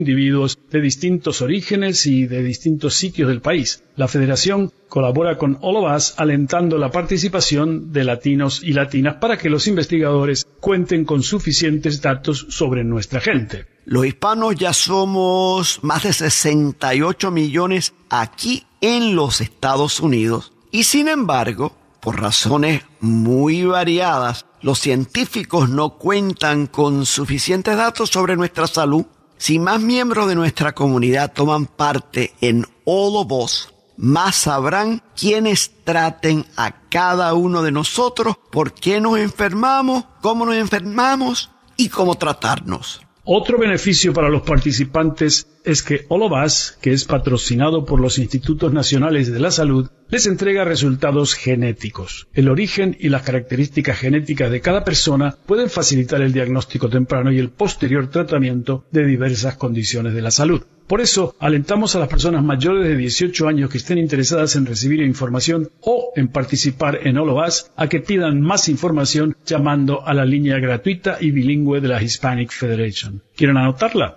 individuos de distintos orígenes y de distintos sitios del país. La Federación colabora con All of Us alentando la participación de latinos y latinas para que los investigadores cuenten con suficientes datos sobre nuestra gente. Los hispanos ya somos más de 68 millones aquí en los Estados Unidos y sin embargo, por razones muy variadas, los científicos no cuentan con suficientes datos sobre nuestra salud. Si más miembros de nuestra comunidad toman parte en All of Us, más sabrán quiénes traten a cada uno de nosotros, por qué nos enfermamos y cómo tratarnos. Otro beneficio para los participantes es que All of Us, que es patrocinado por los Institutos Nacionales de la Salud, les entrega resultados genéticos. El origen y las características genéticas de cada persona pueden facilitar el diagnóstico temprano y el posterior tratamiento de diversas condiciones de la salud. Por eso, alentamos a las personas mayores de 18 años que estén interesadas en recibir información o en participar en All of Us a que pidan más información llamando a la línea gratuita y bilingüe de la Hispanic Federation. ¿Quieren anotarla?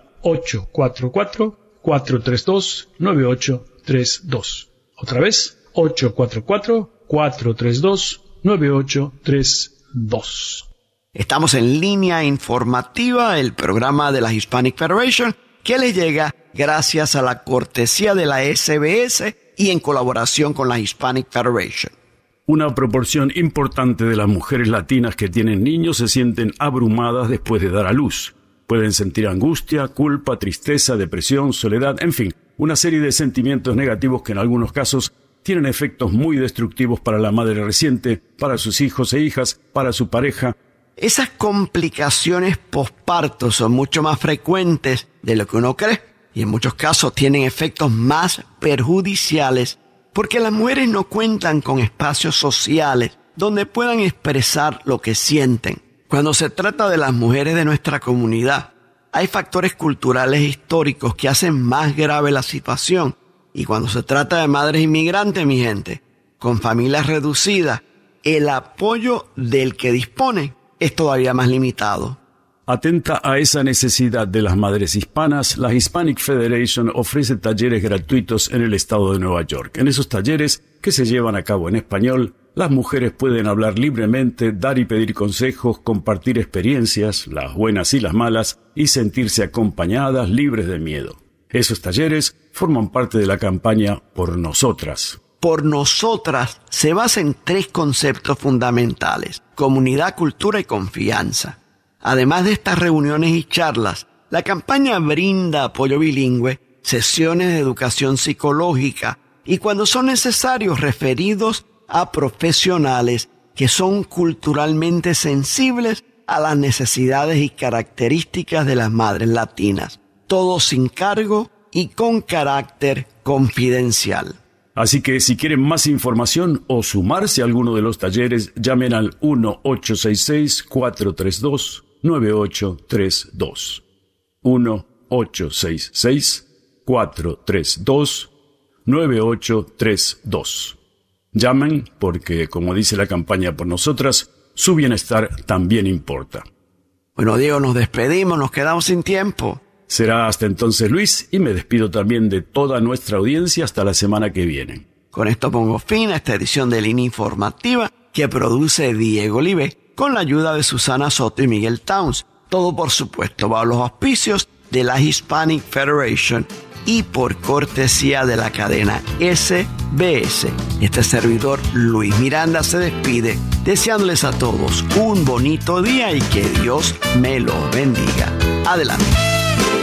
844-432-9832. Otra vez, 844-432-9832. Estamos en línea informativa, el programa de la Hispanic Federation, que les llega gracias a la cortesía de la SBS y en colaboración con la Hispanic Federation. Una proporción importante de las mujeres latinas que tienen niños se sienten abrumadas después de dar a luz. Pueden sentir angustia, culpa, tristeza, depresión, soledad, en fin, una serie de sentimientos negativos que en algunos casos tienen efectos muy destructivos para la madre reciente, para sus hijos e hijas, para su pareja. Esas complicaciones posparto son mucho más frecuentes de lo que uno cree y en muchos casos tienen efectos más perjudiciales porque las mujeres no cuentan con espacios sociales donde puedan expresar lo que sienten. Cuando se trata de las mujeres de nuestra comunidad, hay factores culturales e históricos que hacen más grave la situación. Y cuando se trata de madres inmigrantes, mi gente, con familias reducidas, el apoyo del que disponen es todavía más limitado. Atenta a esa necesidad de las madres hispanas, la Hispanic Federation ofrece talleres gratuitos en el estado de Nueva York. En esos talleres, que se llevan a cabo en español, las mujeres pueden hablar libremente, dar y pedir consejos, compartir experiencias, las buenas y las malas, y sentirse acompañadas, libres de miedo. Esos talleres forman parte de la campaña Por Nosotras. Por Nosotras se basa en 3 conceptos fundamentales: comunidad, cultura y confianza. Además de estas reuniones y charlas, la campaña brinda apoyo bilingüe, sesiones de educación psicológica y, cuando son necesarios, referidos a profesionales que son culturalmente sensibles a las necesidades y características de las madres latinas. Todo sin cargo y con carácter confidencial. Así que si quieren más información o sumarse a alguno de los talleres, llamen al 1-866-432-9832. 1-866-432-9832. Llamen porque, como dice la campaña Por Nosotras, su bienestar también importa. Bueno, Diego, nos despedimos, nos quedamos sin tiempo. Será hasta entonces, Luis, y me despido también de toda nuestra audiencia hasta la semana que viene. Con esto pongo fin a esta edición de Línea Informativa que produce Diego Olivé con la ayuda de Susana Soto y Miguel Towns. Todo, por supuesto, bajo los auspicios de la Hispanic Federation y por cortesía de la cadena SBS. Este servidor, Luis Miranda, se despide deseándoles a todos un bonito día y que Dios me lo bendiga. Adelante.